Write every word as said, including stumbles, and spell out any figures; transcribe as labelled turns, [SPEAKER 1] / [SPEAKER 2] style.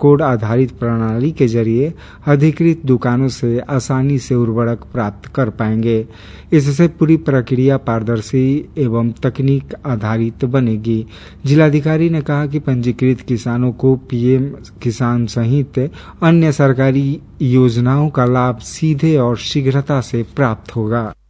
[SPEAKER 1] Code आधारित प्रणाली के जरिए अधिकृत दुकानों से आसानी से उर्वरक प्राप्त कर पाएंगे। इससे पूरी प्रक्रिया पारदर्शी एवं तकनीक आधारित बनेगी। जिलाधिकारी ने कहा कि पंजीकृत किसानों को पीएम किसान सहित अन्य सरकारी योजनाओं का लाभ सीधे और शीघ्रता से प्राप्त होगा।